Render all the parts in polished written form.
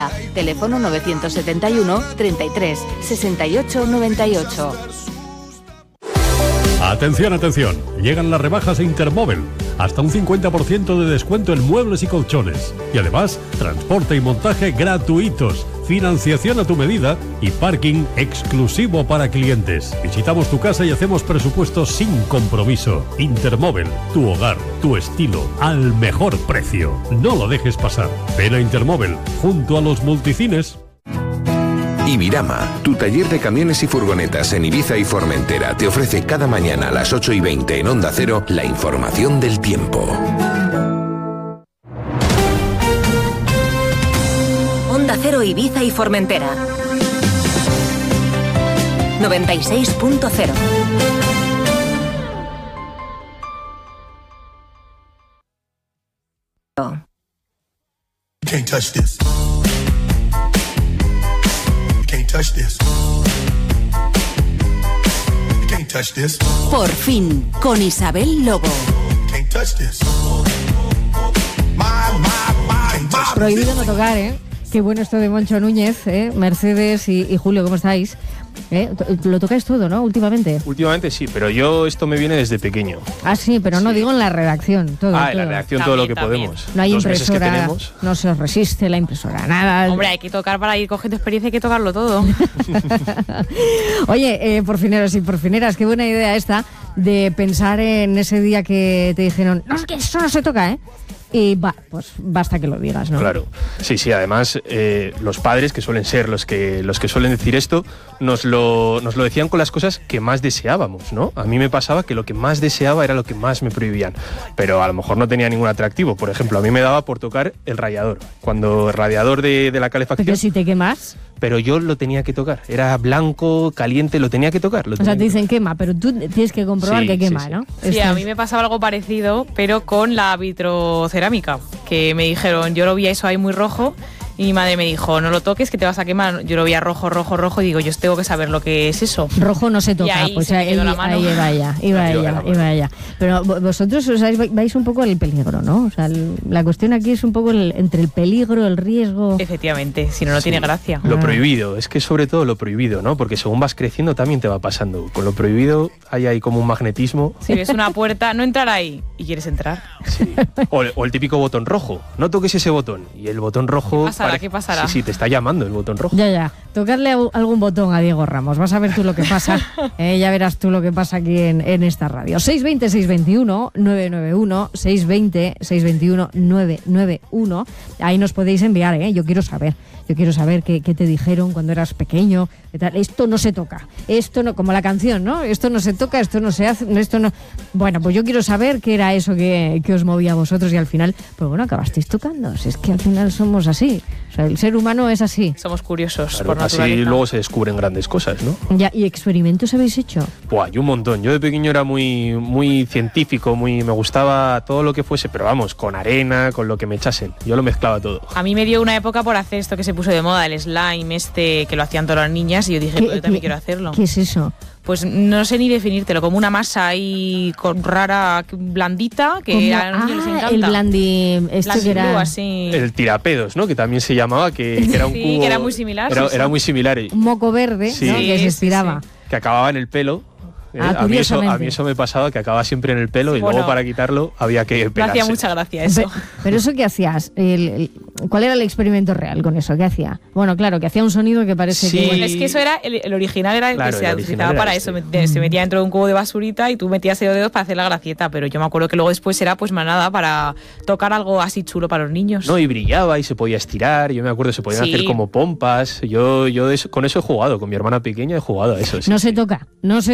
Teléfono 971 33 68 98. Atención, atención. Llegan las rebajas de Intermóvil. Hasta un 50% de descuento en muebles y colchones. Y además, transporte y montaje gratuitos, financiación a tu medida y parking exclusivo para clientes. Visitamos tu casa y hacemos presupuestos sin compromiso. Intermóvil, tu hogar, tu estilo, al mejor precio. No lo dejes pasar. Ven a Intermóvil, junto a los multicines. Ibirama, tu taller de camiones y furgonetas en Ibiza y Formentera, te ofrece cada mañana a las 8:20 en Onda Cero la información del tiempo. Onda Cero Ibiza y Formentera 96.0. Can't touch this. Touch this. You can't touch this. Por fin, con Isabel Lobo. Can't touch this. Prohibido no tocar, ¿eh? Qué bueno esto de Moncho Núñez, Mercedes y Julio, ¿cómo estáis? Lo tocáis todo, ¿no? Últimamente. Últimamente sí, pero yo esto me viene desde pequeño. Ah, sí, pero no digo en la redacción. Todo, en la redacción todo lo que podemos. No hay 2 meses que impresora, tenemos. no se os resiste la impresora, nada. Hombre, hay que tocar para ir cogiendo experiencia, hay que tocarlo todo. Oye, porfineros y porfineras, qué buena idea esta de pensar en ese día que te dijeron, no, es que eso no se toca, ¿eh? Y pues basta que lo digas, ¿no? Claro, sí, además los padres, que suelen ser los que suelen decir esto, nos lo decían con las cosas que más deseábamos, ¿no? A mí me pasaba que lo que más deseaba era lo que más me prohibían, pero a lo mejor no tenía ningún atractivo. Por ejemplo, a mí me daba por tocar el radiador, cuando el radiador de la calefacción... Pero si te quemas... Pero yo lo tenía que tocar, era blanco, caliente, lo tenía que tocar. O sea, te dicen quema, pero tú tienes que comprobar que quema, ¿no? Sí, a mí me pasaba algo parecido, pero con la vitrocerámica, que me dijeron, yo lo vi eso ahí muy rojo, y mi madre me dijo, no lo toques que te vas a quemar. Yo lo veía rojo, y digo, yo tengo que saber lo que es eso. Rojo no se toca, y ahí pues se ahí iba ella. Pero vosotros vais un poco al peligro, ¿no? O sea, la cuestión aquí es un poco entre el peligro, el riesgo... Efectivamente, si no tiene gracia. Lo prohibido, es que sobre todo lo prohibido, ¿no? Porque según vas creciendo también te va pasando. Con lo prohibido hay como un magnetismo. Si ves una puerta, no entrar ahí y quieres entrar. Sí. O el típico botón rojo, no toques ese botón. Y el botón rojo... ¿Qué pasará? Sí, te está llamando el botón rojo. Ya. Tocarle algún botón a Diego Ramos. Vas a ver tú lo que pasa. Ya verás tú lo que pasa aquí en esta radio. 620-621-991. 620-621-991. Ahí nos podéis enviar, Yo quiero saber qué te dijeron cuando eras pequeño. ¿Qué tal? Esto no se toca. Esto no, como la canción, ¿no? Esto no se toca, esto no se hace, esto no... Bueno, pues yo quiero saber qué era eso que os movía a vosotros y al final, pues bueno, acabasteis tocando. Si es que al final somos así. O sea, el ser humano es así. Somos curiosos, claro, por naturaleza. Así luego se descubren grandes cosas, ¿no? Ya, ¿y experimentos habéis hecho? Hay un montón. Yo de pequeño era muy, muy científico, me gustaba todo lo que fuese, pero vamos, con arena, con lo que me echasen. Yo lo mezclaba todo. A mí me dio una época por hacer esto que se puso de moda, el slime que lo hacían todas las niñas, y yo dije, pues yo también quiero hacerlo. ¿Qué es eso? Pues no sé ni definírtelo, como una masa ahí rara, blandita, que a los niños les encanta. El blandi, que era... así. El tirapedos, ¿no? Que también se llamaba, que era un cubo... Sí, que era muy similar. Era muy similar. Un moco verde, ¿no? Que se estiraba. Sí. Que acababa en el pelo. A mí eso me pasaba, que acababa siempre en el pelo, y luego para quitarlo había que pelarse. Me hacía mucha gracia eso. Pero ¿eso qué hacías? ¿Cuál era el experimento real con eso? ¿Qué hacía? Bueno, claro, que hacía un sonido que parece que... Es que eso era, el original era el que se utilizaba para eso. Se metía dentro de un cubo de basurita y tú metías los dedos para hacer la gracieta, pero yo me acuerdo que luego después era pues más nada para tocar algo así chulo para los niños. No, y brillaba y se podía estirar, yo me acuerdo, se podían hacer como pompas. Yo con eso he jugado, con mi hermana pequeña he jugado a eso. No se toca.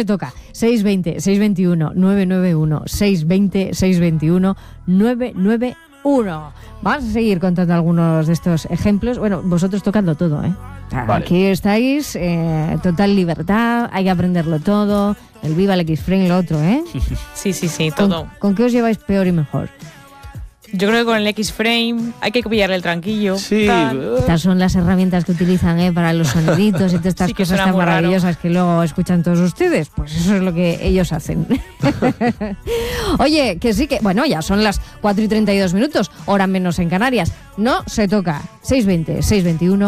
620-621-991, 620-621-991. Vamos a seguir contando algunos de estos ejemplos. Bueno, vosotros tocando todo, ¿eh? Vale. Aquí estáis, total libertad, hay que aprenderlo todo, el Viva el X-Frame, lo otro, ¿eh? Sí, todo. ¿Con qué os lleváis peor y mejor? Yo creo que con el X-Frame hay que pillarle el tranquillo. Sí. Estas son las herramientas que utilizan para los soniditos y todas estas Sí, que cosas suena tan muy raro. maravillosas que luego escuchan todos ustedes. Pues eso es lo que ellos hacen. Oye, que sí que... Bueno, ya son las 4:32, hora menos en Canarias. No se toca. 6:20, 6:21.